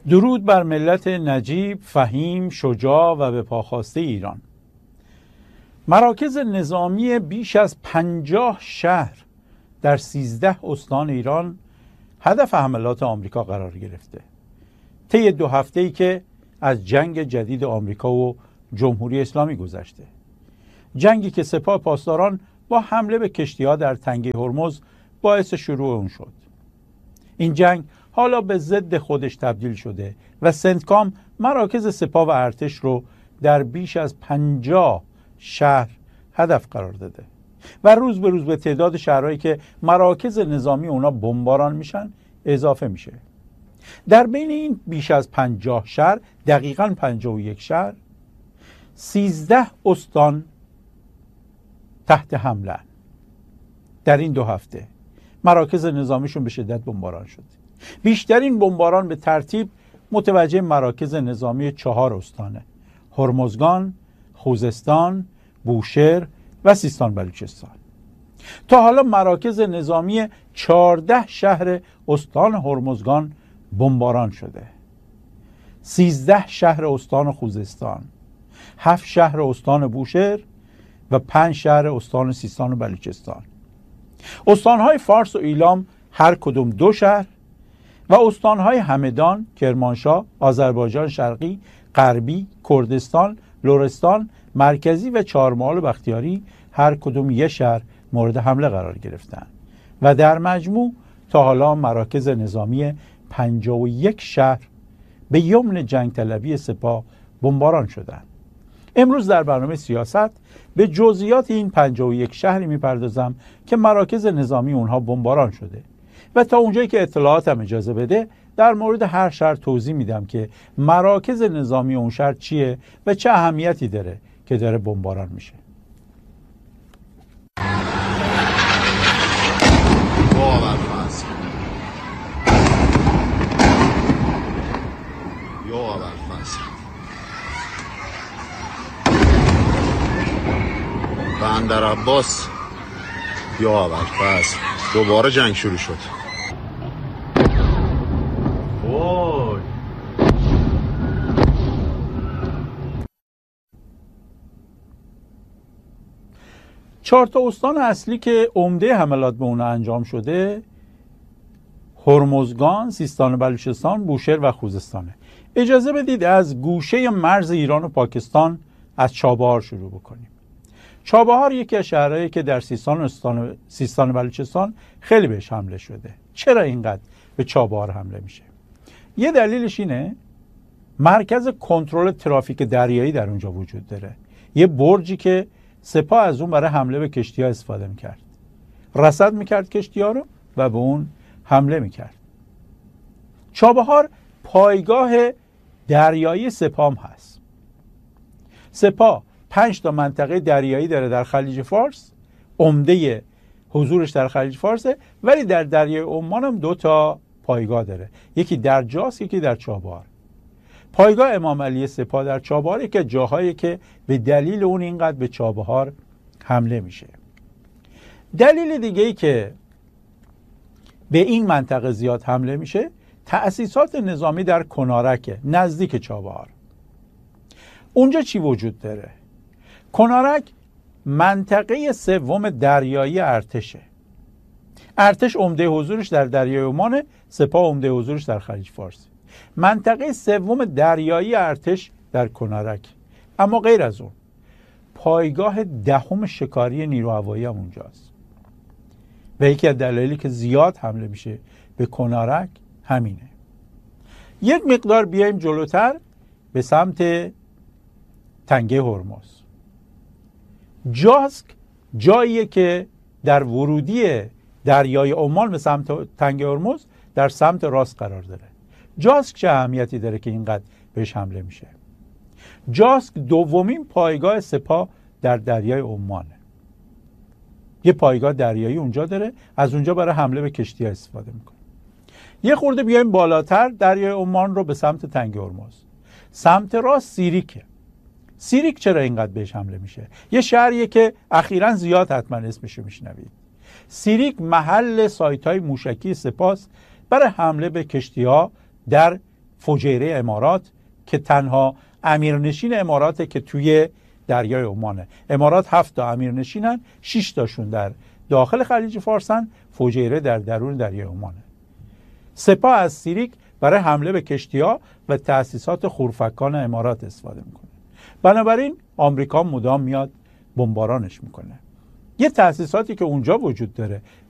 درود بر ملت نجیب، فهیم، شجاع و به پاخواسته ایران. مراکز نظامی بیش از 50 شهر در 13 استان ایران هدف حملات آمریکا قرار گرفته. طی 2 هفته‌ای که از جنگ جدید آمریکا و جمهوری اسلامی گذشته، جنگی که سپاه پاسداران با حمله به کشتی‌ها در تنگه هرمز باعث شروع اون شد. این جنگ حالا به ضد خودش تبدیل شده و سنتکام مراکز سپاه و ارتش رو در بیش از 50 شهر هدف قرار داده و روز به روز به تعداد شهرهایی که مراکز نظامی اونا بمباران میشن اضافه میشه. در بین این بیش از 50 شهر، دقیقاً 51 شهر، 13 استان تحت حمله. در این 2 هفته مراکز نظامیشون به شدت بمباران شد. بیشترین بمباران به ترتیب متوجه مراکز نظامی 4 استانه: هرمزگان، خوزستان، بوشهر و سیستان بلوچستان. تا حالا مراکز نظامی 14 شهر استان هرمزگان بمباران شده، 13 شهر استان خوزستان، 7 شهر استان بوشهر و 5 شهر استان سیستان و بلوچستان. استانهای فارس و ایلام هر کدوم 2 شهر و استانهای همدان، کرمانشاه، آذربایجان شرقی، غربی، کردستان، لرستان، مرکزی و چهارمحال و بختیاری هر کدوم 1 شهر مورد حمله قرار گرفتند و در مجموع تا حالا مراکز نظامی 51 شهر به یمن جنگ طلبی سپاه بمباران شدند. امروز در برنامه سیاست به جزئیات این 51 شهری میپردازم که مراکز نظامی اونها بمباران شده و تا اونجایی که اطلاعاتم اجازه بده در مورد هر شهر توضیح میدم که مراکز نظامی اون شهر چیه و چه اهمیتی داره که داره بمباران میشه. بندر عباس یا ابوالفضل دوباره جنگ شروع شد. وای 4 استان اصلی که عمده حملات به اونها انجام شده هرمزگان، سیستان و بلوچستان، بوشهر و خوزستانه. اجازه بدید از گوشه مرز ایران و پاکستان از چابهار شروع بکنیم. چابهار یکی از شهرهایی که در سیستان و بلوچستان خیلی بهش حمله شده. چرا اینقدر به چابهار حمله میشه؟ یه دلیلش اینه مرکز کنترل ترافیک دریایی در اونجا وجود داره. یه برجی که سپاه از اون برای حمله به کشتی‌ها استفاده میکرد. رصد میکرد کشتی‌ها رو و به اون حمله میکرد. چابهار پایگاه دریایی سپاه هست. سپاه 5 تا منطقه دریایی داره در خلیج فارس، عمده حضورش در خلیج فارسه، ولی در دریای عمان هم 2 تا پایگاه داره، یکی در جاس، یکی در چابهار. پایگاه امام علی سپاه در چابهار یکی از جاهایی که به دلیل اون اینقدر به چابهار حمله میشه. دلیل دیگه‌ای که به این منطقه زیاد حمله میشه تأسیسات نظامی در کنارک نزدیک چابهار. اونجا چی وجود داره؟ کنارک منطقه 3 دریایی ارتشه. ارتش عمده حضورش در دریای عمان، سپاه عمده حضورش در خلیج فارس. منطقه 3 دریایی ارتش در کنارک. اما غیر از اون پایگاه 10 شکاری نیرو هوایی هم اونجاست و یکی از دلایلی که زیاد حمله میشه به کنارک همینه. یک مقدار بیایم جلوتر به سمت تنگه هرمز. جاسک جاییه که در ورودی دریای عمان به سمت تنگه هرمز در سمت راست قرار داره. جاسک چه اهمیتی داره که اینقدر بهش حمله میشه؟ جاسک 2مین پایگاه سپاه در دریای عمانه. یه پایگاه دریایی اونجا داره، از اونجا برای حمله به کشتی استفاده میکنه. یه خورده بیایم بالاتر دریای عمان رو به سمت تنگه هرمز. سمت راست سیریکه. سیریک چرا اینقدر بهش حمله میشه؟ یه شهریه که اخیراً زیاد حتما اسمشو میشنوید. سیریک محل سایت‌های موشکی سپاه برای حمله به کشتی‌ها در فجیره امارات که تنها امیرنشین اماراته که توی دریای عمانه. امارات 7 تا امیرنشینن، 6 تاشون در داخل خلیج فارسن، فجیره در درون دریای عمانه. سپاه از سیریک برای حمله به کشتی‌ها و تأسیسات خورفکان امارات استفاده میکنه. بنابراین آمریکا مدام میاد بمبارانش میکنه. یه تأسیساتی که اونجا وجود داره